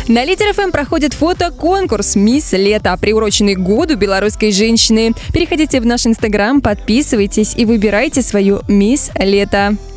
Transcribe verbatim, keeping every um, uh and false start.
На Лидер эф эм проходит фотоконкурс «Мисс Лето», приуроченный к году белорусской женщины. Переходите в наш инстаграм, подписывайтесь и выбирайте свою «Мисс Лето».